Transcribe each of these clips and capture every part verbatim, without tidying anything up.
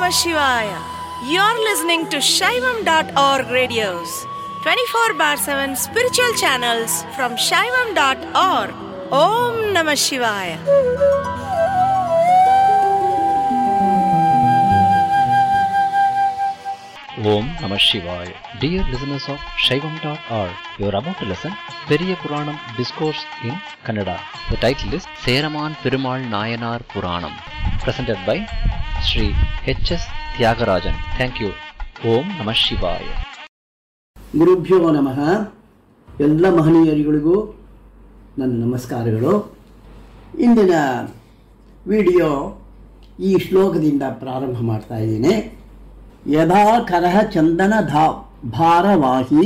Shivaya. You're listening to Shaivam dot org radios, twenty-four bar seven spiritual channels from Shaivam dot org. Om Namah Shivaya. Om Namah Shivaya. Dear listeners of Shaivam dot org, you are about to listen Periya Puranam Discourse in Kannada. The title is Seraman Perumal Nayanar Puranam, presented by Sri H S Tyagarajan. Thank you. Om Namah Shivaya. ಗುರುಭ್ಯೋ ನಮಃ. ಎಲ್ಲ ಮಹನೀಯರಿಗಳಿಗೂ ನನ್ನ ನಮಸ್ಕಾರಗಳು. ಇಂದಿನ video ಈ ಶ್ಲೋಕದಿಂದ ಪ್ರಾರಂಭ ಮಾಡ್ತಾ ಇದ್ದೀನಿ. ಯದಾ ಕರಹ ಚಂದನ ಧಾ ಭಾರವಾಹಿ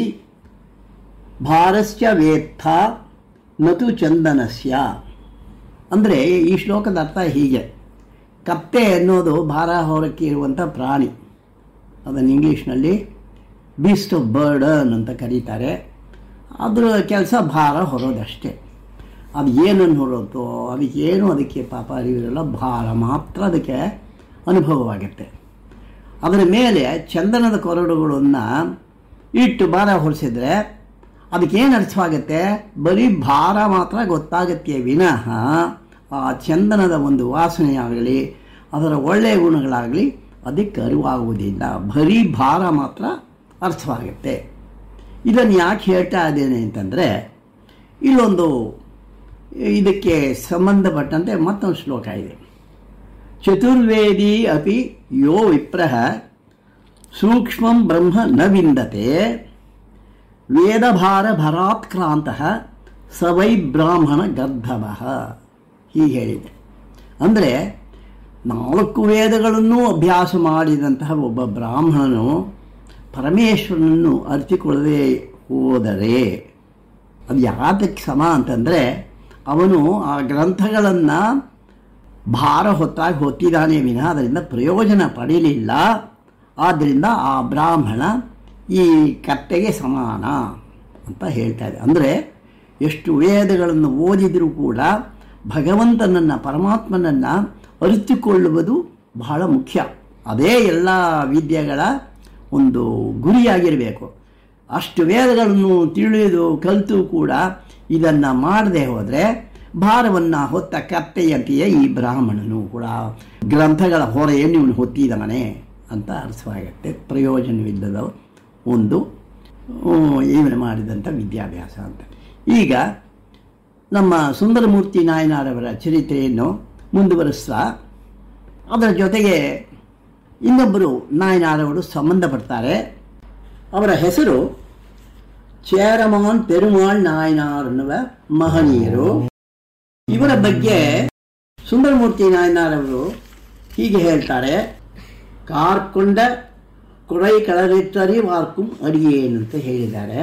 ಭಾರಸ್ಯ ವೇತ್ಥ ನತು ಚಂದನಸ್ಯ. ಅಂದರೆ ಈ ಶ್ಲೋಕದ ಅರ್ಥ ಹೀಗೆ: ಕತ್ತೆ ಅನ್ನೋದು ಭಾರ ಹೊರಕ್ಕೆ ಇರುವಂಥ ಪ್ರಾಣಿ. ಅದನ್ನು ಇಂಗ್ಲೀಷ್ನಲ್ಲಿ ಬೀಸ್ಟ್ ಆಫ್ ಬರ್ಡನ್ ಅಂತ ಕರೀತಾರೆ. ಅದರ ಕೆಲಸ ಭಾರ ಹೊರೋದಷ್ಟೇ. ಅದು ಏನನ್ನು ಹೊರೋದು, ಅದಕ್ಕೆ ಏನು ಅದಕ್ಕೆ ಪಾಪ ಅರಿವಿರಲ್ಲ, ಭಾರ ಮಾತ್ರ ಅದಕ್ಕೆ ಅನುಭವವಾಗುತ್ತೆ. ಅದರ ಮೇಲೆ ಚಂದನದ ಕೊರಡುಗಳನ್ನು ಇಟ್ಟು ಭಾರ ಹೊರಿಸಿದ್ರೆ ಅದಕ್ಕೇನು ಅರ್ಥವಾಗುತ್ತೆ? ಬರೀ ಭಾರ ಮಾತ್ರ ಗೊತ್ತಾಗತ್ತೆ ವಿನಃ ಆ ಚಂದನದ ಒಂದು ವಾಸನೆಯಾಗಲಿ ಅದರ ಒಳ್ಳೆಯ ಗುಣಗಳಾಗಲಿ ಅದಕ್ಕೆ ಅರಿವಾಗುವುದಿಲ್ಲ. ಬರೀ ಭಾರ ಮಾತ್ರ ಅರ್ಥವಾಗುತ್ತೆ. ಇದನ್ನು ಯಾಕೆ ಹೇಳ್ತಾ ಇದ್ದೇನೆ ಅಂತಂದರೆ, ಇಲ್ಲೊಂದು ಇದಕ್ಕೆ ಸಂಬಂಧಪಟ್ಟಂತೆ ಮತ್ತೊಂದು ಶ್ಲೋಕ ಇದೆ. ಚತುರ್ವೇದಿ ಅಪಿ ಯೋ ವಿಪ್ರಃ ಸೂಕ್ಷ್ಮಂ ಬ್ರಹ್ಮ ನ ವಿಂದತೆ ವೇದಭಾರ ಭರಾತ್ಕ್ರಾಂತಃ ಸ ವೈ ಬ್ರಾಹ್ಮಣ ಗರ್ಧವಃ. ಹೀಗೆ ಹೇಳಿದೆ. ಅಂದರೆ ನಾಲ್ಕು ವೇದಗಳನ್ನು ಅಭ್ಯಾಸ ಮಾಡಿದಂತಹ ಒಬ್ಬ ಬ್ರಾಹ್ಮಣನು ಪರಮೇಶ್ವರನನ್ನು ಅರಿತುಕೊಳ್ಳದೆ ಹೋದರೆ ಅದು ಯಾತಕ್ಕೆ ಸಮ ಅಂತಂದರೆ, ಅವನು ಆ ಗ್ರಂಥಗಳನ್ನು ಭಾರ ಹೊತ್ತಾಗಿ ಹೊತ್ತಿದ್ದಾನೆ ವಿನಃ ಅದರಿಂದ ಪ್ರಯೋಜನ ಪಡೀಲಿಲ್ಲ. ಆದ್ದರಿಂದ ಆ ಬ್ರಾಹ್ಮಣ ಈ ಕತ್ತೆಗೆ ಸಮಾನ ಅಂತ ಹೇಳ್ತಾ ಇದೆ. ಅಂದರೆ ಎಷ್ಟು ವೇದಗಳನ್ನು ಓದಿದರೂ ಕೂಡ ಭಗವಂತನನ್ನು ಪರಮಾತ್ಮನನ್ನು ಅರಿತುಕೊಳ್ಳುವುದು ಬಹಳ ಮುಖ್ಯ. ಅದೇ ಎಲ್ಲ ವಿದ್ಯೆಗಳ ಒಂದು ಗುರಿಯಾಗಿರಬೇಕು. ಅಷ್ಟು ವೇದಗಳನ್ನು ತಿಳಿದು ಕಲಿತು ಕೂಡ ಇದನ್ನು ಮಾಡದೆ ಹೋದರೆ ಭಾರವನ್ನು ಹೊತ್ತ ಕತ್ತೆಯಂತೆಯೇ ಈ ಬ್ರಾಹ್ಮಣನು ಕೂಡ ಗ್ರಂಥಗಳ ಹೊರೆಯನ್ನು ಇವನು ಹೊತ್ತಿದ್ದಾನೆ ಅಂತ ಅರ್ಥವಾಗುತ್ತೆ. ಪ್ರಯೋಜನವಿಲ್ಲದ ಒಂದು ಇವನು ಮಾಡಿದಂಥ ವಿದ್ಯಾಭ್ಯಾಸ ಅಂತ. ಈಗ ನಮ್ಮ ಸುಂದರಮೂರ್ತಿ ನಾಯನಾರವರ ಚರಿತ್ರೆಯನ್ನು ಮುಂದುವರಿಸ್ತಾ ಅದರ ಜೊತೆಗೆ ಇನ್ನೊಬ್ಬರು ನಾಯನಾರವರು ಸಂಬಂಧಪಡ್ತಾರೆ. ಅವರ ಹೆಸರು ಚೇರಮಾನ್ ಪೆರುಮಾಳ್ ನಾಯನಾರ್ ಅನ್ನುವ ಮಹನೀಯರು. ಇವರ ಬಗ್ಗೆ ಸುಂದರಮೂರ್ತಿ ನಾಯನಾರವರು ಹೀಗೆ ಹೇಳ್ತಾರೆ: ಕಾರ್ಕೊಂಡ ಕೊಡೈ ಕಳರಿಟ್ಟರಿ ವಾರ್ಕುಂ ಅಡಿಯೇನು ಅಂತ ಹೇಳಿದ್ದಾರೆ.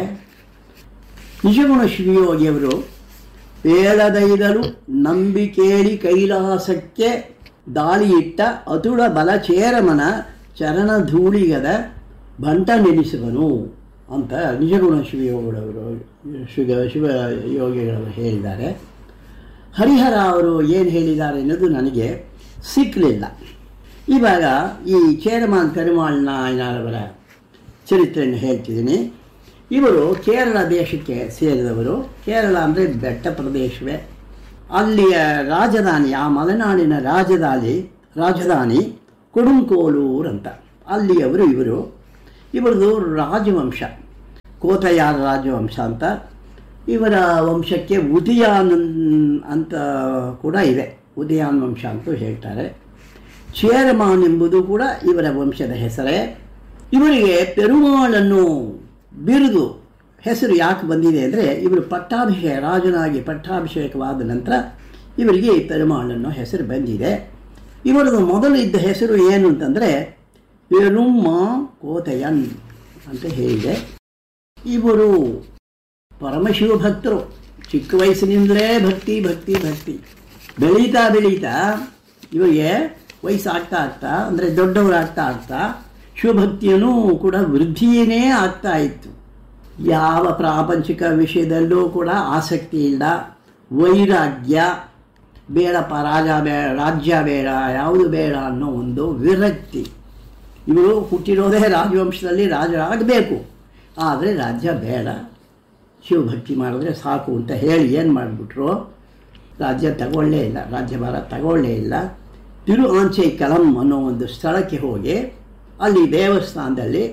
ನಿಜಗುಣ ಶಿವಯೋಗಿಯವರು ಪೇಳದೈದರು ನಂಬಿಕೇಳಿ ಕೈಲಾಸಕ್ಕೆ ದಾಳಿಯಿಟ್ಟ ಅತುಳ ಬಲ ಚೇರಮನ ಚರಣ ಧೂಳಿಗದ ಬಂಟ ನೆನೆಸುವನು ಅಂತ ನಿಜಗುಣ ಶಿವಯೋಗಿಗಳವರು ಶಿವ ಶಿವಯೋಗಿಗಳವರು ಹೇಳಿದ್ದಾರೆ. ಹರಿಹರ ಅವರು ಏನು ಹೇಳಿದ್ದಾರೆ ಅನ್ನೋದು ನನಗೆ ಸಿಕ್ಕಲಿಲ್ಲ. ಇವಾಗ ಈ ಚೇರಮಾನ್ ಪೆರುಮಾಳ್ ನಾಯನಾರವರ ಚರಿತ್ರೆಯನ್ನು ಹೇಳ್ತಿದ್ದೀನಿ. ಇವರು ಕೇರಳ ದೇಶಕ್ಕೆ ಸೇರಿದವರು. ಕೇರಳ ಅಂದರೆ ಬೆಟ್ಟ ಪ್ರದೇಶವೇ. ಅಲ್ಲಿಯ ರಾಜಧಾನಿ, ಆ ಮಲೆನಾಡಿನ ರಾಜಧಾನಿ ರಾಜಧಾನಿ ಕೊಡುಂಕೋಲೂರು ಅಂತ. ಅಲ್ಲಿಯವರು ಇವರು. ಇವರದು ರಾಜವಂಶ ಕೋತಯಾರ ರಾಜವಂಶ ಅಂತ. ಇವರ ವಂಶಕ್ಕೆ ಉದಯಾನ್ ಅಂತ ಕೂಡ ಇದೆ. ಉದಯಾನ್ ವಂಶ ಅಂತೂ ಹೇಳ್ತಾರೆ. ಚೇರಮಾನ್ ಎಂಬುದು ಕೂಡ ಇವರ ವಂಶದ ಹೆಸರೇ. ಇವರಿಗೆ ಪೆರುಮಾಳನ್ನು ಬಿರುದು ಹೆಸರು ಯಾಕೆ ಬಂದಿದೆ ಅಂದರೆ, ಇವರು ಪಟ್ಟಾಭಿಷೇಕ ರಾಜನಾಗಿ ಪಟ್ಟಾಭಿಷೇಕವಾದ ನಂತರ ಇವರಿಗೆ ಈ ಪೆರುಮಾಳನ್ನು ಹೆಸರು ಬಂದಿದೆ. ಇವರದು ಮೊದಲು ಇದ್ದ ಹೆಸರು ಏನು ಅಂತಂದರೆ ಪೆರುಮ ಕೋತಯನ್ ಅಂತ ಹೇಳಿದೆ. ಇವರು ಪರಮಶಿವ ಭಕ್ತರು. ಚಿಕ್ಕ ವಯಸ್ಸಿನಿಂದಲೇ ಭಕ್ತಿ ಭಕ್ತಿ ಭಕ್ತಿ ಬೆಳೀತಾ ಬೆಳೀತಾ ಇವರಿಗೆ ವಯಸ್ಸಾಗ್ತಾ ಆಗ್ತಾ ಅಂದರೆ ದೊಡ್ಡವರಾಗ್ತಾ ಆಗ್ತಾ ಶಿವಭಕ್ತಿಯೂ ಕೂಡ ವೃದ್ಧಿಯೇ ಆಗ್ತಾ ಇತ್ತು. ಯಾವ ಪ್ರಾಪಂಚಿಕ ವಿಷಯದಲ್ಲೂ ಕೂಡ ಆಸಕ್ತಿ ಇಲ್ಲ. ವೈರಾಗ್ಯ, ಬೇಡಪ್ಪ ರಾಜ ಬೇಡ, ರಾಜ್ಯ ಬೇಡ, ಯಾವುದು ಬೇಡ ಅನ್ನೋ ಒಂದು ವಿರಕ್ತಿ ಇವರು ಹುಟ್ಟಿರೋದೇ ರಾಜವಂಶದಲ್ಲಿ ರಾಜರಾಗಬೇಕು, ಆದರೆ ರಾಜ್ಯ ಬೇಡ, ಶಿವಭಕ್ತಿ ಮಾಡಿದ್ರೆ ಸಾಕು ಅಂತ ಹೇಳಿ ಏನು ಮಾಡಿಬಿಟ್ರು, ರಾಜ್ಯ ತಗೊಳ್ಳೇ ಇಲ್ಲ, ರಾಜ್ಯಭಾರ ತಗೊಳ್ಳೇ ಇಲ್ಲ. ತಿರು ಆಂಚೈಕಲಂ ಅನ್ನೋ ಒಂದು ಸ್ಥಳಕ್ಕೆ ಹೋಗಿ ಅಲ್ಲಿ ದೇವಸ್ಥಾನದಲ್ಲಿ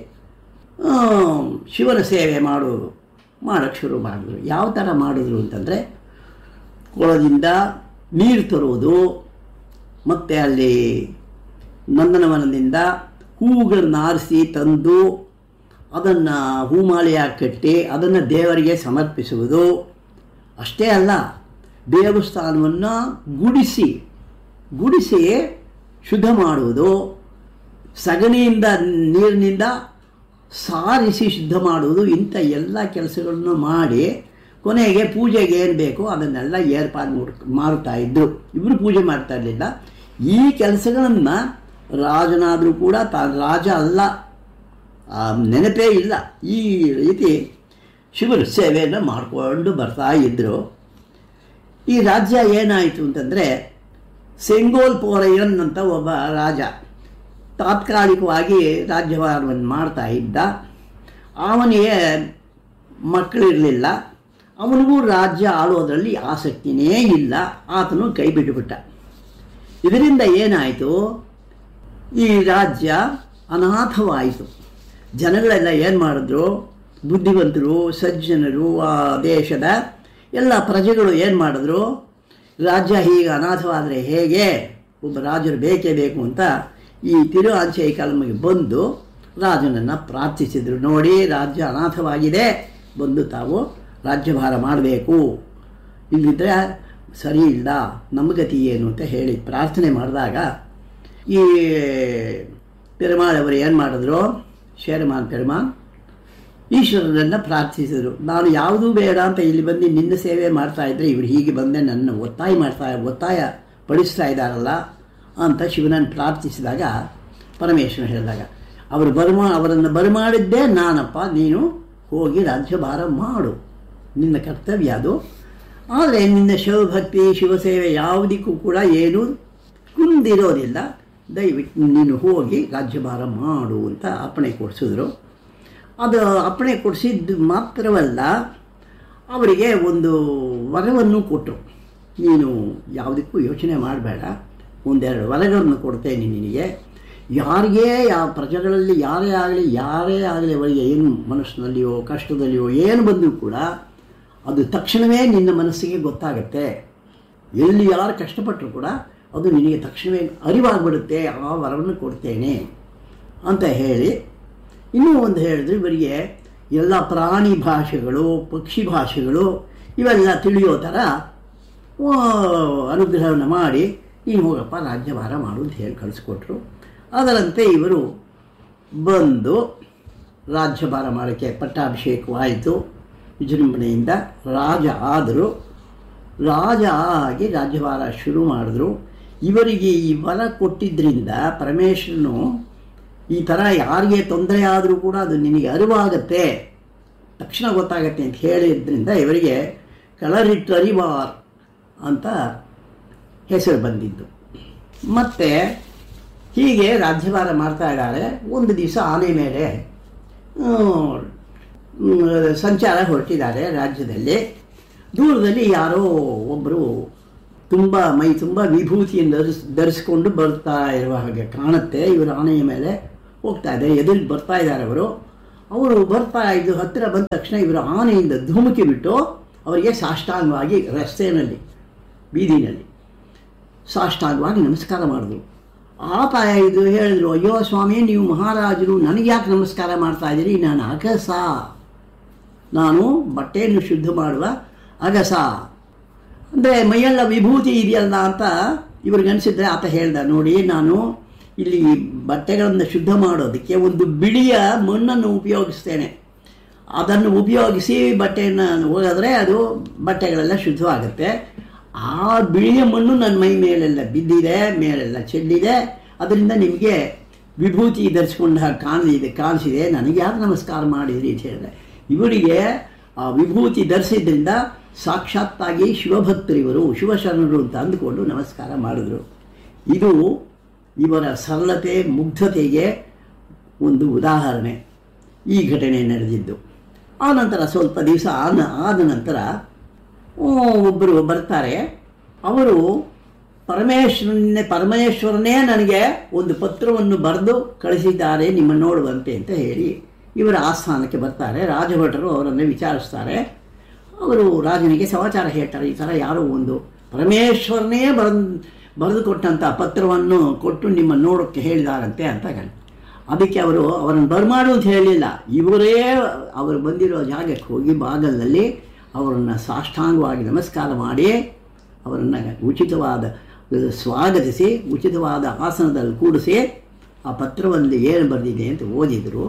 ಶಿವನ ಸೇವೆ ಮಾಡೋದು ಮಾಡೋಕ್ಕೆ ಶುರು ಮಾಡಿದ್ರು. ಯಾವ ಥರ ಮಾಡಿದ್ರು ಅಂತಂದರೆ, ಕೊಳದಿಂದ ನೀರು ತರುವುದು, ಮತ್ತು ಅಲ್ಲಿ ನಂದನವನದಿಂದ ಹೂವುಗಳನ್ನು ಆರಿಸಿ ತಂದು ಅದನ್ನು ಹೂಮಾಲೆಯಾಗಿ ಕಟ್ಟಿ ಅದನ್ನು ದೇವರಿಗೆ ಸಮರ್ಪಿಸುವುದು. ಅಷ್ಟೇ ಅಲ್ಲ, ದೇವಸ್ಥಾನವನ್ನು ಗುಡಿಸಿ ಗುಡಿಸಿ ಶುದ್ಧ ಮಾಡುವುದು, ಸಗಣಿಯಿಂದ ನೀರಿನಿಂದ ಸಾರಿಸಿ ಶುದ್ಧ ಮಾಡುವುದು, ಇಂಥ ಎಲ್ಲ ಕೆಲಸಗಳನ್ನು ಮಾಡಿ ಕೊನೆಗೆ ಪೂಜೆಗೆ ಏನು ಬೇಕೋ ಅದನ್ನೆಲ್ಲ ಏರ್ಪಾಡು ಮಾಡಿ ಮಾಡ್ತಾ ಇದ್ದರು. ಇಬ್ಬರು ಪೂಜೆ ಮಾಡ್ತಾ ಇರಲಿಲ್ಲ. ಈ ಕೆಲಸಗಳನ್ನು ರಾಜನಾದರೂ ಕೂಡ ತಾನು ರಾಜ ಅಲ್ಲ, ನೆನಪೇ ಇಲ್ಲ, ಈ ರೀತಿ ಶಿವರ ಸೇವೆಯನ್ನು ಮಾಡಿಕೊಂಡು ಬರ್ತಾ ಇದ್ದರು. ಈ ರಾಜ್ಯ ಏನಾಯಿತು ಅಂತಂದರೆ, ಸೆಂಗೋಲ್ ಪೋರಯ್ಯನ್ ಅಂತ ಒಬ್ಬ ರಾಜ ತಾತ್ಕಾಲಿಕವಾಗಿ ರಾಜ್ಯಭಾರವನ್ನು ಮಾಡ್ತಾ ಇದ್ದ. ಅವನಿಗೆ ಮಕ್ಕಳಿರಲಿಲ್ಲ, ಅವನಿಗೂ ರಾಜ್ಯ ಆಳೋದ್ರಲ್ಲಿ ಆಸಕ್ತಿನೇ ಇಲ್ಲ, ಆತನು ಕೈ ಬಿಟ್ಟುಬಿಟ್ಟ. ಇದರಿಂದ ಏನಾಯಿತು, ಈ ರಾಜ್ಯ ಅನಾಥವಾಯಿತು. ಜನಗಳೆಲ್ಲ ಏನು ಮಾಡಿದ್ರು, ಬುದ್ಧಿವಂತರು ಸಜ್ಜನರು ಆ ದೇಶದ ಎಲ್ಲ ಪ್ರಜೆಗಳು ಏನು ಮಾಡಿದ್ರು, ರಾಜ್ಯ ಹೀಗೆ ಅನಾಥವಾದರೆ ಹೇಗೆ, ಒಬ್ಬ ರಾಜರು ಬೇಕೇ ಬೇಕು ಅಂತ ಈ ತಿರು ಆಂಚೈಕಲಂಗೆ ಬಂದು ರಾಜನನ್ನು ಪ್ರಾರ್ಥಿಸಿದರು. ನೋಡಿ, ರಾಜ್ಯ ಅನಾಥವಾಗಿದೆ, ಬಂದು ತಾವು ರಾಜ್ಯಭಾರ ಮಾಡಬೇಕು, ಇಲ್ಲಿದ್ದರೆ ಸರಿ ಇಲ್ಲ, ನಮ್ಮ ಗತಿ ಏನು ಅಂತ ಹೇಳಿ ಪ್ರಾರ್ಥನೆ ಮಾಡಿದಾಗ ಈ ಪೆರುಮಾಳ್ ಅವರು ಏನು ಮಾಡಿದ್ರು, ಶೇರಮಾನ್ ಪೆರುಮಾಳ್ ಈಶ್ವರನನ್ನು ಪ್ರಾರ್ಥಿಸಿದರು. ನಾನು ಯಾವುದೂ ಬೇಡ ಅಂತ ಇಲ್ಲಿ ಬಂದು ನಿನ್ನ ಸೇವೆ ಮಾಡ್ತಾಯಿದ್ರೆ ಇವರು ಹೀಗೆ ಬಂದೆ ನನ್ನ ಒತ್ತಾಯ ಮಾಡ್ತಾ ಒತ್ತಾಯ ಪಡಿಸ್ತಾ ಇದ್ದಾರಲ್ಲ ಅಂತ ಶಿವನನ್ನು ಪ್ರಾರ್ಥಿಸಿದಾಗ ಪರಮೇಶ್ವರ ಹೇಳಿದಾಗ, ಅವರು ಬರಮಾ ಅವರನ್ನು ಬರಮಾಡಿದ್ದೇ ನಾನಪ್ಪ, ನೀನು ಹೋಗಿ ರಾಜ್ಯಭಾರ ಮಾಡು, ನಿನ್ನ ಕರ್ತವ್ಯ ಅದು. ಆದರೆ ನಿನ್ನ ಶಿವಭಕ್ತಿ ಶಿವಸೇವೆ ಯಾವುದಕ್ಕೂ ಕೂಡ ಏನೂ ಕುಂದಿರೋದಿಲ್ಲ, ದಯವಿಟ್ಟು ನೀನು ಹೋಗಿ ರಾಜ್ಯಭಾರ ಮಾಡು ಅಂತ ಅಪ್ಪಣೆ ಕೊಡಿಸಿದ್ರು. ಅದು ಅಪ್ಪಣೆ ಕೊಡಿಸಿದ್ದು ಮಾತ್ರವಲ್ಲ, ಅವರಿಗೆ ಒಂದು ವರವನ್ನು ಕೊಟ್ಟರು. ನೀನು ಯಾವುದಕ್ಕೂ ಯೋಚನೆ ಮಾಡಬೇಡ, ಒಂದೆರಡು ವರಗಳನ್ನು ಕೊಡ್ತೇನೆ ನಿನಗೆ. ಯಾರಿಗೇ ಯಾವ ಪ್ರಜೆಗಳಲ್ಲಿ ಯಾರೇ ಆಗಲಿ ಯಾರೇ ಆಗಲಿ ಅವರಿಗೆ ಏನು ಮನಸ್ಸಿನಲ್ಲಿಯೋ ಕಷ್ಟದಲ್ಲಿಯೋ ಏನು ಬಂದರೂ ಕೂಡ ಅದು ತಕ್ಷಣವೇ ನಿನ್ನ ಮನಸ್ಸಿಗೆ ಗೊತ್ತಾಗುತ್ತೆ. ಎಲ್ಲಿ ಯಾರು ಕಷ್ಟಪಟ್ಟರು ಕೂಡ ಅದು ನಿನಗೆ ತಕ್ಷಣವೇ ಅರಿವಾಗ್ಬಿಡುತ್ತೆ, ಆ ವರವನ್ನು ಕೊಡ್ತೇನೆ ಅಂತ ಹೇಳಿ ಇನ್ನೂ ಒಂದು ಹೇಳಿದ್ರು, ಇವರಿಗೆ ಎಲ್ಲ ಪ್ರಾಣಿ ಭಾಷೆಗಳು ಪಕ್ಷಿ ಭಾಷೆಗಳು ಇವೆಲ್ಲ ತಿಳಿಯೋ ಥರ ಅನುಗ್ರಹವನ್ನು ಮಾಡಿ ನೀನು ಹೋಗಪ್ಪ ರಾಜ್ಯಭಾರ ಮಾಡು ಅಂತ ಹೇಳಿ ಕಳಿಸ್ಕೊಟ್ರು. ಅದರಂತೆ ಇವರು ಬಂದು ರಾಜ್ಯಭಾರ ಮಾಡೋಕ್ಕೆ ಪಟ್ಟಾಭಿಷೇಕವಾಯಿತು. ವಿಜೃಂಭಣೆಯಿಂದ ರಾಜ ಆದರು. ರಾಜ ಆಗಿ ರಾಜ್ಯಭಾರ ಶುರು ಮಾಡಿದ್ರು. ಇವರಿಗೆ ಈ ವರ ಕೊಟ್ಟಿದ್ದರಿಂದ ಪರಮೇಶ್ವರನು ಈ ಥರ ಯಾರಿಗೆ ತೊಂದರೆ ಆದರೂ ಕೂಡ ಅದು ನಿನಗೆ ಅರಿವಾಗತ್ತೆ, ತಕ್ಷಣ ಗೊತ್ತಾಗತ್ತೆ ಅಂತ ಹೇಳಿದ್ರಿಂದ ಇವರಿಗೆ ಕಳರಿಟ್ಟರಿವಾರ್ ಅಂತ ಹೆಸರು ಬಂದಿದ್ದು. ಮತ್ತು ಹೀಗೆ ರಾಜ್ಯಭಾರ ಮಾಡ್ತಾ ಇದ್ದಾರೆ. ಒಂದು ದಿವಸ ಆನೆ ಮೇಲೆ ಸಂಚಾರ ಹೊರಟಿದ್ದಾರೆ ರಾಜ್ಯದಲ್ಲಿ. ದೂರದಲ್ಲಿ ಯಾರೋ ಒಬ್ಬರು ತುಂಬ ಮೈ ತುಂಬ ವಿಭೂತಿಯನ್ನು ಧರಿಸ್ ಧರಿಸ್ಕೊಂಡು ಬರ್ತಾ ಇರುವ ಹಾಗೆ ಕಾಣುತ್ತೆ. ಇವರು ಆನೆಯ ಮೇಲೆ ಹೋಗ್ತಾ ಇದ್ದಾರೆ, ಎದುರಿಗೆ ಬರ್ತಾ ಇದ್ದಾರೆ ಅವರು. ಅವರು ಬರ್ತಾ ಇದ್ದು ಹತ್ತಿರ ಬಂದ ತಕ್ಷಣ ಇವರು ಆನೆಯಿಂದ ಧುಮುಕಿ ಬಿಟ್ಟು ಅವರಿಗೆ ಸಾಷ್ಟಾಂಗವಾಗಿ ರಸ್ತೆಯಲ್ಲಿ ಬೀದಿನಲ್ಲಿ ಸಾಷ್ಟಾಂಗವಾಗಿ ನಮಸ್ಕಾರ ಮಾಡಿದ್ರು. ಆತ ಇದು ಹೇಳಿದ್ರು, ಅಯ್ಯೋ ಸ್ವಾಮಿ, ನೀವು ಮಹಾರಾಜರು, ನನಗೆ ಯಾಕೆ ನಮಸ್ಕಾರ ಮಾಡ್ತಾ ಇದ್ದೀರಿ? ನಾನು ಅಗಸ, ನಾನು ಬಟ್ಟೆಯನ್ನು ಶುದ್ಧ ಮಾಡುವ ಅಗಸ. ಅಂದರೆ ಮೈಯೆಲ್ಲ ವಿಭೂತಿ ಇದೆಯಲ್ಲ ಅಂತ ಇವ್ರಿಗನ್ಸಿದ್ರೆ ಆತ ಹೇಳ್ದ, ನೋಡಿ ನಾನು ಇಲ್ಲಿ ಬಟ್ಟೆಗಳನ್ನು ಶುದ್ಧ ಮಾಡೋದಕ್ಕೆ ಒಂದು ಬಿಳಿಯ ಮಣ್ಣನ್ನು ಉಪಯೋಗಿಸ್ತೇನೆ, ಅದನ್ನು ಉಪಯೋಗಿಸಿ ಬಟ್ಟೆಯನ್ನು ಹೋಗಿದ್ರೆ ಅದು ಬಟ್ಟೆಗಳೆಲ್ಲ ಶುದ್ಧವಾಗುತ್ತೆ. ಆ ಬಿಳಿಯ ಮಣ್ಣು ನನ್ನ ಮೈ ಮೇಲೆಲ್ಲ ಬಿದ್ದಿದೆ, ಮೇಲೆಲ್ಲ ಚೆಲ್ಲಿದೆ, ಅದರಿಂದ ನಿಮಗೆ ವಿಭೂತಿ ಧರಿಸ್ಕೊಂಡ ಹಾಗೆ ಕಾಣಿದೆ ಕಾಣಿಸಿದೆ ನನಗೆ ಯಾಕೆ ನಮಸ್ಕಾರ ಮಾಡಿದ್ರಿ ಅಂತ ಹೇಳಿದೆ. ಇವರಿಗೆ ಆ ವಿಭೂತಿ ಧರಿಸಿದ್ರಿಂದ ಸಾಕ್ಷಾತ್ತಾಗಿ ಶಿವಭಕ್ತರಿವರು, ಶಿವಶರಣರು ಅಂತ ಅಂದುಕೊಂಡು ನಮಸ್ಕಾರ ಮಾಡಿದ್ರು. ಇದು ಇವರ ಸರಳತೆ ಮುಗ್ಧತೆಗೆ ಒಂದು ಉದಾಹರಣೆ ಈ ಘಟನೆ ನಡೆದಿದ್ದು. ಆನಂತರ ಸ್ವಲ್ಪ ದಿವಸ ಆದ ಆದ ನಂತರ ಒಬ್ಬರು ಬರ್ತಾರೆ. ಅವರು ಪರಮೇಶ್ವರನ್ನೇ ಪರಮೇಶ್ವರನೇ ನನಗೆ ಒಂದು ಪತ್ರವನ್ನು ಬರೆದು ಕಳಿಸಿದ್ದಾರೆ ನಿಮ್ಮ ನೋಡುವಂತೆ ಅಂತ ಹೇಳಿ ಇವರ ಆಸ್ಥಾನಕ್ಕೆ ಬರ್ತಾರೆ. ರಾಜಭಟರು ಅವರನ್ನು ವಿಚಾರಿಸ್ತಾರೆ. ಅವರು ರಾಜನಿಗೆ ಸಮಾಚಾರ ಹೇಳ್ತಾರೆ, ಈ ಥರ ಯಾರೋ ಒಂದು ಪರಮೇಶ್ವರನೇ ಬರೆದು ಬರೆದು ಕೊಟ್ಟಂಥ ಪತ್ರವನ್ನು ಕೊಟ್ಟು ನಿಮ್ಮ ನೋಡೋಕ್ಕೆ ಹೇಳಿದಾರಂತೆ ಅಂತ ಹೇಳಿ. ಅದಕ್ಕೆ ಅವರು ಅವರನ್ನು ಬರಮಾಡು ಅಂತ ಹೇಳಲಿಲ್ಲ. ಇವರೇ ಅವರು ಬಂದಿರೋ ಜಾಗಕ್ಕೆ ಹೋಗಿ ಬಾಗಲಲ್ಲಿ ಅವರನ್ನು ಸಾಷ್ಟಾಂಗವಾಗಿ ನಮಸ್ಕಾರ ಮಾಡಿ ಅವರನ್ನು ಉಚಿತವಾದ ಸ್ವಾಗತಿಸಿ ಉಚಿತವಾದ ಆಸನದಲ್ಲಿ ಕೂಡಿಸಿ ಆ ಪತ್ರವನ್ನು ಏನು ಬರೆದಿದೆ ಅಂತ ಓದಿದರು.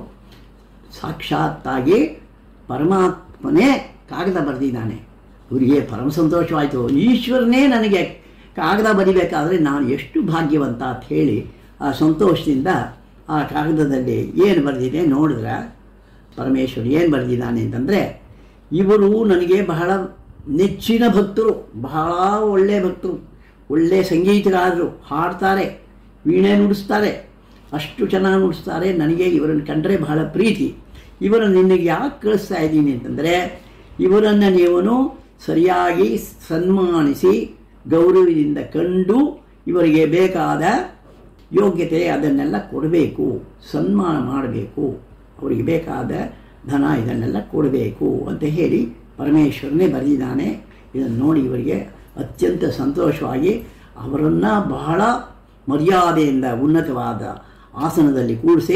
ಸಾಕ್ಷಾತ್ತಾಗಿ ಪರಮಾತ್ಮನೇ ಕಾಗದ ಬರೆದಿದ್ದಾನೆ. ಇವರಿಗೆ ಪರಮ ಸಂತೋಷವಾಯಿತು. ಈಶ್ವರನೇ ನನಗೆ ಕಾಗದ ಬರಿಬೇಕಾದ್ರೆ ನಾನು ಎಷ್ಟು ಭಾಗ್ಯವಂತ ಅಂತ ಹೇಳಿ ಆ ಸಂತೋಷದಿಂದ ಆ ಕಾಗದದಲ್ಲಿ ಏನು ಬರೆದಿದೆ ನೋಡಿದ್ರೆ, ಪರಮೇಶ್ವರ ಏನು ಬರೆದಿದ್ದಾನೆ ಅಂತಂದರೆ, ಇವರು ನನಗೆ ಬಹಳ ನೆಚ್ಚಿನ ಭಕ್ತರು, ಬಹಳ ಒಳ್ಳೆಯ ಭಕ್ತರು, ಒಳ್ಳೆಯ ಸಂಗೀತಗಾರರು, ಹಾಡ್ತಾರೆ, ವೀಣೆ ನುಡಿಸ್ತಾರೆ, ಅಷ್ಟು ಚೆನ್ನಾಗಿ ನುಡಿಸ್ತಾರೆ. ನನಗೆ ಇವರನ್ನು ಕಂಡರೆ ಬಹಳ ಪ್ರೀತಿ. ಇವರನ್ನು ನಿನಗೆ ಯಾಕೆ ಕಳಿಸ್ತಾ ಇದ್ದೀನಿ ಅಂತಂದರೆ, ಇವರನ್ನು ನೀವು ಸರಿಯಾಗಿ ಸನ್ಮಾನಿಸಿ ಗೌರವದಿಂದ ಕಂಡು ಇವರಿಗೆ ಬೇಕಾದ ಯೋಗ್ಯತೆ ಅದನ್ನೆಲ್ಲ ಕೊಡಬೇಕು, ಸನ್ಮಾನ ಮಾಡಬೇಕು, ಅವರಿಗೆ ಬೇಕಾದ ಧನ ಇದನ್ನೆಲ್ಲ ಕೊಡಬೇಕು ಅಂತ ಹೇಳಿ ಪರಮೇಶ್ವರನೇ ಬರೆದಿದ್ದಾನೆ. ಇದನ್ನು ನೋಡಿ ಇವರಿಗೆ ಅತ್ಯಂತ ಸಂತೋಷವಾಗಿ ಅವರನ್ನು ಬಹಳ ಮರ್ಯಾದೆಯಿಂದ ಉನ್ನತವಾದ ಆಸನದಲ್ಲಿ ಕೂಡಿಸಿ,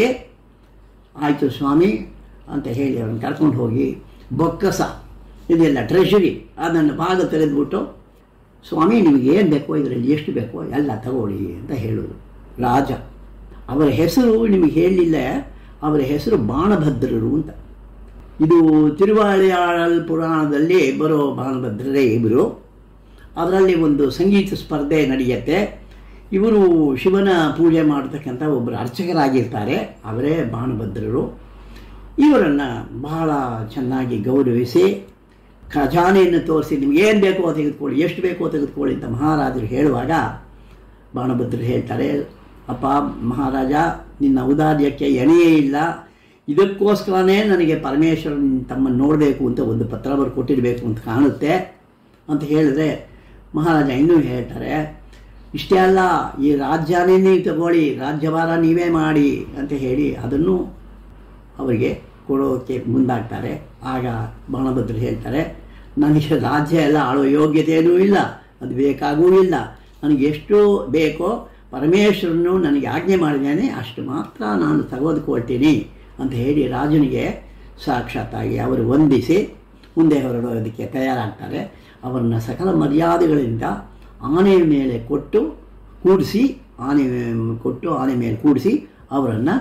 ಆಯಿತು ಸ್ವಾಮಿ ಅಂತ ಹೇಳಿ ಅವರನ್ನು ಕರ್ಕೊಂಡು ಹೋಗಿ ಬೊಕ್ಕಸ ಇದೆಲ್ಲ ಟ್ರೆಷರಿ ಅದನ್ನು ಭಾಗ ತೆಗೆದುಬಿಟ್ಟು, ಸ್ವಾಮಿ ನಿಮಗೆ ಏನು ಬೇಕೋ ಇದರಲ್ಲಿ ಎಷ್ಟು ಬೇಕೋ ಎಲ್ಲ ತಗೊಳ್ಳಿ ಅಂತ ಹೇಳೋದು. ರಾಜ ಅವರ ಹೆಸರು ನಿಮಗೆ ಹೇಳಲಿಲ್ಲ, ಅವರ ಹೆಸರು ಬಾಣಭದ್ರರು ಅಂತ. ಇದು ತಿರುವಾಳಿಯಾಳಲ್ ಪುರಾಣದಲ್ಲಿ ಬರೋ ಬಾಣಭದ್ರರೇ ಇವರು. ಅದರಲ್ಲಿ ಒಂದು ಸಂಗೀತ ಸ್ಪರ್ಧೆ ನಡೆಯುತ್ತೆ. ಇವರು ಶಿವನ ಪೂಜೆ ಮಾಡತಕ್ಕಂಥ ಒಬ್ಬರು ಅರ್ಚಕರಾಗಿರ್ತಾರೆ, ಅವರೇ ಬಾಣಭದ್ರರು. ಇವರನ್ನು ಬಹಳ ಚೆನ್ನಾಗಿ ಗೌರವಿಸಿ ಖಜಾನೆಯನ್ನು ತೋರಿಸಿ ನಿಮಗೇನು ಬೇಕೋ ತೆಗೆದುಕೊಳ್ಳಿ, ಎಷ್ಟು ಬೇಕೋ ತೆಗೆದುಕೊಳ್ಳಿ ಅಂತ ಮಹಾರಾಜರು ಹೇಳುವಾಗ ಬಾಣಭದ್ರರು ಹೇಳ್ತಾರೆ, ಅಪ್ಪ ಮಹಾರಾಜ, ನಿನ್ನ ಔದಾರ್ಯಕ್ಕೆ ಎಣೆಯೇ ಇಲ್ಲ, ಇದಕ್ಕೋಸ್ಕರನೇ ನನಗೆ ಪರಮೇಶ್ವರನ ತಮ್ಮನ್ನು ನೋಡಬೇಕು ಅಂತ ಒಂದು ಪತ್ರ ಬರು ಕೊಟ್ಟಿರಬೇಕು ಅಂತ ಕಾಣುತ್ತೆ ಅಂತ ಹೇಳಿದ್ರೆ, ಮಹಾರಾಜ ಇನ್ನೂ ಹೇಳ್ತಾರೆ, ಇಷ್ಟೇ ಅಲ್ಲ, ಈ ರಾಜ್ಯನೇ ನೀವು ತಗೊಳ್ಳಿ, ರಾಜ್ಯಭಾರ ನೀವೇ ಮಾಡಿ ಅಂತ ಹೇಳಿ ಅದನ್ನು ಅವರಿಗೆ ಕೊಡೋಕ್ಕೆ ಮುಂದಾಗ್ತಾರೆ. ಆಗ ಬಾಣಭದ್ರರು ಹೇಳ್ತಾರೆ, ನನಗೆ ರಾಜ್ಯ ಎಲ್ಲ ಆಳೋ ಯೋಗ್ಯತೆಯೂ ಇಲ್ಲ, ಅದು ಬೇಕಾಗೂ ಇಲ್ಲ, ನನಗೆ ಎಷ್ಟು ಬೇಕೋ ಪರಮೇಶ್ವರನು ನನಗೆ ಆಜ್ಞೆ ಮಾಡಿದ್ದೇನೆ ಅಷ್ಟು ಮಾತ್ರ ನಾನು ತೆಗೆದುಕೊಳ್ತೀನಿ ಅಂತ ಹೇಳಿ ರಾಜನಿಗೆ ಸಾಕ್ಷಾತ್ತಾಗಿ ಅವರು ವಂದಿಸಿ ಮುಂದೆ ಹೊರಡೋದಕ್ಕೆ ತಯಾರಾಗ್ತಾರೆ. ಅವರನ್ನು ಸಕಲ ಮರ್ಯಾದೆಗಳಿಂದ ಆನೆಯ ಮೇಲೆ ಕೊಟ್ಟು ಕೂಡಿಸಿ ಆನೆ ಕೊಟ್ಟು ಆನೆ ಮೇಲೆ ಕೂಡಿಸಿ ಅವರನ್ನು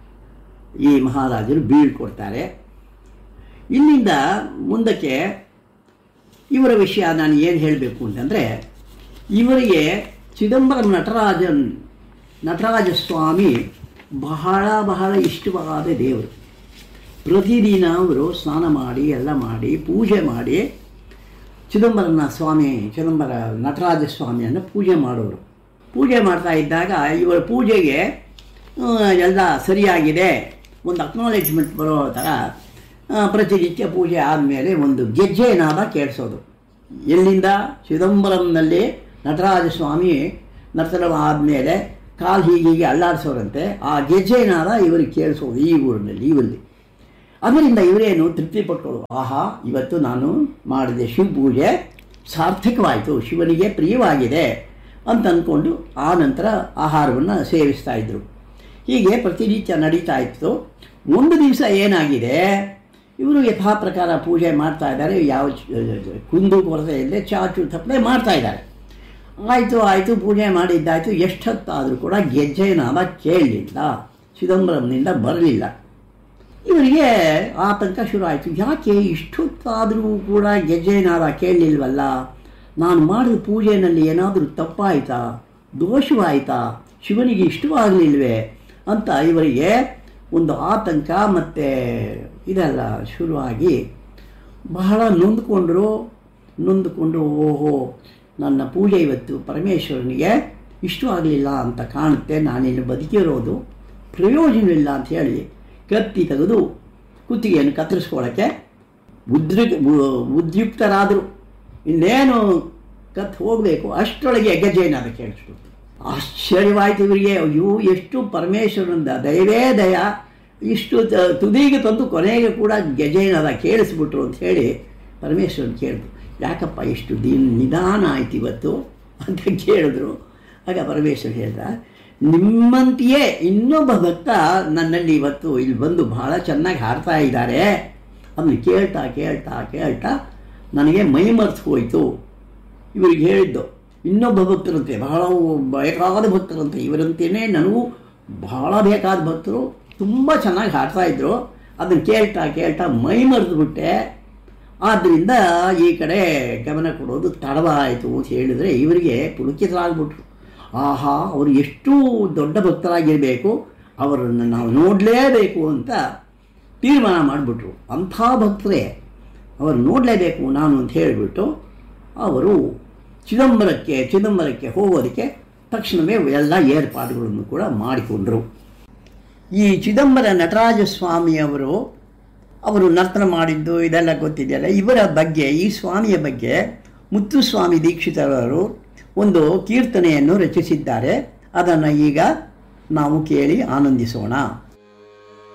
ಈ ಮಹಾರಾಜರು ಬೀಳ್ಕೊಡ್ತಾರೆ. ಇಲ್ಲಿಂದ ಮುಂದಕ್ಕೆ ಇವರ ವಿಷಯ ನಾನು ಏನು ಹೇಳಬೇಕು ಅಂತಂದರೆ, ಇವರಿಗೆ ಚಿದಂಬರಂ ನಟರಾಜನ್ ನಟರಾಜ ಸ್ವಾಮಿ ಬಹಳ ಬಹಳ ಇಷ್ಟವಾದ ದೇವರು. ಪ್ರತಿದಿನ ಅವರು ಸ್ನಾನ ಮಾಡಿ ಎಲ್ಲ ಮಾಡಿ ಪೂಜೆ ಮಾಡಿ ಚಿದಂಬರನ ಸ್ವಾಮಿ ಚಿದಂಬರ ನಟರಾಜ ಸ್ವಾಮಿಯನ್ನು ಪೂಜೆ ಮಾಡೋರು. ಪೂಜೆ ಮಾಡ್ತಾ ಇದ್ದಾಗ ಇವರ ಪೂಜೆಗೆ ಎಲ್ಲ ಸರಿಯಾಗಿದೆ, ಒಂದು ಅಕ್ನಾಲೇಜ್ಮೆಂಟ್ ಬರೋ ಥರ ಪ್ರತಿನಿತ್ಯ ಪೂಜೆ ಆದಮೇಲೆ ಒಂದು ಗೆಜ್ಜೆ ನಾದ ಕೇಳಿಸೋದು. ಎಲ್ಲಿಂದ? ಚಿದಂಬರಂನಲ್ಲಿ ನಟರಾಜ ಸ್ವಾಮಿ ನರ್ತನ ಆದಮೇಲೆ ಕಾಲು ಹೀಗೆ ಹೀಗೆ ಅಲ್ಲಾಡಿಸೋರಂತೆ, ಆ ಗೆಜ್ಜೆ ನಾದ ಇವರಿಗೆ ಕೇಳಿಸೋದು ಈ ಊರಿನಲ್ಲಿ ಇವಲ್ಲಿ. ಅದರಿಂದ ಇವರೇನು ತೃಪ್ತಿ ಪಟ್ಕೊಳ್ಳೋದು, ಆಹಾ ಇವತ್ತು ನಾನು ಮಾಡಿದೆ ಶಿವ ಪೂಜೆ ಸಾರ್ಥಕವಾಯಿತು, ಶಿವನಿಗೆ ಪ್ರಿಯವಾಗಿದೆ ಅಂತ ಅಂದ್ಕೊಂಡು ಆ ನಂತರ ಆಹಾರವನ್ನು ಸೇವಿಸ್ತಾ ಇದ್ದರು. ಹೀಗೆ ಪ್ರತಿನಿತ್ಯ ನಡೀತಾ ಇತ್ತು. ಒಂದು ದಿವಸ ಏನಾಗಿದೆ, ಇವರು ಯಥಾ ಪ್ರಕಾರ ಪೂಜೆ ಮಾಡ್ತಾ ಇದ್ದಾರೆ, ಯಾವ ಕುಂದು ಕೊರತೆ ಇಲ್ಲದೆ ಚಾಚು ತಪ್ಪಲೆ ಮಾಡ್ತಾ ಇದ್ದಾರೆ. ಆಯಿತು ಆಯಿತು ಪೂಜೆ ಮಾಡಿದ್ದಾಯಿತು. ಎಷ್ಟೊತ್ತಾದರೂ ಕೂಡ ಗೆಜ್ಜೆನಾದ ಕೇಳಲಿಲ್ಲ, ಚಿದಂಬರಂನಿಂದ ಬರಲಿಲ್ಲ. ಇವರಿಗೆ ಆತಂಕ ಶುರು ಆಯಿತು, ಯಾಕೆ ಇಷ್ಟೊತ್ತಾದರೂ ಕೂಡ ಗೆಜ್ಜೆನಾದ ಕೇಳಲಿಲ್ವಲ್ಲ, ನಾನು ಮಾಡಿದ ಪೂಜೆಯಲ್ಲಿ ಏನಾದರೂ ತಪ್ಪಾಯಿತಾ, ದೋಷವಾಯಿತಾ, ಶಿವನಿಗೆ ಇಷ್ಟವಾಗಲಿಲ್ವೇ ಅಂತ ಇವರಿಗೆ ಒಂದು ಆತಂಕ ಮತ್ತು ಇದೆಲ್ಲ ಶುರುವಾಗಿ ಬಹಳ ನೊಂದ್ಕೊಂಡ್ರು. ನೊಂದುಕೊಂಡು ಓಹೋ ನನ್ನ ಪೂಜೆ ಇವತ್ತು ಪರಮೇಶ್ವರನಿಗೆ ಇಷ್ಟವಾಗಲಿಲ್ಲ ಅಂತ ಕಾಣುತ್ತೆ, ನಾನಿನ್ನು ಬದುಕಿರೋದು ಪ್ರಯೋಜನವಿಲ್ಲ ಅಂತ ಹೇಳಿ ಕತ್ತಿ ತೆಗೆದು ಕುತ್ತಿಗೆಯನ್ನು ಕತ್ತರಿಸ್ಕೊಳ್ಳೋಕ್ಕೆ ಉದ್ರಿ ಉದ್ಯುಕ್ತರಾದರು. ಇನ್ನೇನು ಕತ್ತು ಹೋಗಬೇಕು ಅಷ್ಟರೊಳಗೆ ಗಜೇನಾದ ಕೇಳಿಸ್ಬಿಟ್ಟು ಆಶ್ಚರ್ಯವಾಯಿತು ಇವರಿಗೆ. ಅಯ್ಯೋ, ಎಷ್ಟು ಪರಮೇಶ್ವರನಿಂದ ದಯವೇ ದಯ, ಇಷ್ಟು ತುದಿಗೆ ತಂದು ಕೊನೆಗೆ ಕೂಡ ಗಜೇನಾದ ಕೇಳಿಸ್ಬಿಟ್ರು ಅಂತ ಹೇಳಿ ಪರಮೇಶ್ವರನ್ ಕೇಳಿದ್ರು, ಯಾಕಪ್ಪ ಇಷ್ಟು ದಿನ ನಿಧಾನ ಆಯ್ತು ಇವತ್ತು ಅಂತ ಕೇಳಿದ್ರು. ಆಗ ಪರಮೇಶ್ವರ ಹೇಳ್ದ, ನಿಮ್ಮಂತೆಯೇ ಇನ್ನೊಬ್ಬ ಭಕ್ತ ನನ್ನಲ್ಲಿ ಇವತ್ತು ಇಲ್ಲಿ ಬಂದು ಬಹಳ ಚೆನ್ನಾಗಿ ಹಾಡ್ತಾ ಇದ್ದಾರೆ. ಅದನ್ನು ಕೇಳ್ತಾ ಕೇಳ್ತಾ ಕೇಳ್ತಾ ನನಗೆ ಮೈ ಮರೆತು ಹೋಯಿತು. ಇವರಿಗೆ ಹೇಳಿದ್ದು ಇನ್ನೊಬ್ಬ ಭಕ್ತರಂತೆ, ಬಹಳ ಬೇಕಾದ ಭಕ್ತರಂತೆ, ಇವರಂತೆಯೇ ನನಗೂ ಬಹಳ ಬೇಕಾದ ಭಕ್ತರು ತುಂಬ ಚೆನ್ನಾಗಿ ಹಾಡ್ತಾಯಿದ್ರು. ಅದನ್ನು ಕೇಳ್ತಾ ಕೇಳ್ತಾ ಮೈ ಮರೆತುಬಿಟ್ಟೆ. ಆದ್ದರಿಂದ ಈ ಕಡೆ ಗಮನ ಕೊಡೋದು ತಡವಾಯಿತು ಅಂತ ಹೇಳಿದರೆ ಇವರಿಗೆ ಪುಲಕಿತರಾಗ್ಬಿಟ್ರು. ಆಹಾ, ಅವರು ಎಷ್ಟು ದೊಡ್ಡ ಭಕ್ತರಾಗಿರಬೇಕು, ಅವರನ್ನು ನಾವು ನೋಡಲೇಬೇಕು ಅಂತ ತೀರ್ಮಾನ ಮಾಡಿಬಿಟ್ರು. ಅಂಥ ಭಕ್ತರೇ, ಅವರು ನೋಡಲೇಬೇಕು ನಾನು ಅಂತ ಹೇಳಿಬಿಟ್ಟು ಅವರು ಚಿದಂಬರಕ್ಕೆ ಚಿದಂಬರಕ್ಕೆ ಹೋಗೋದಕ್ಕೆ ತಕ್ಷಣವೇ ಎಲ್ಲ ಏರ್ಪಾಡುಗಳನ್ನು ಕೂಡ ಮಾಡಿಕೊಂಡರು. ಈ ಚಿದಂಬರ ನಟರಾಜ ಸ್ವಾಮಿಯವರು ಅವರು ನರ್ತನ ಮಾಡಿದ್ದು ಇದೆಲ್ಲ ಗೊತ್ತಿದೆಯಲ್ಲ. ಇವರ ಬಗ್ಗೆ, ಈ ಸ್ವಾಮಿಯ ಬಗ್ಗೆ ಮುತ್ತುಸ್ವಾಮಿ ದೀಕ್ಷಿತರವರು ಒಂದು ಕೀರ್ತನೆಯನ್ನು ರಚಿಸಿದ್ದಾರೆ. ಅದನ್ನು ಈಗ ನಾವು ಕೇಳಿ ಆನಂದಿಸೋಣ.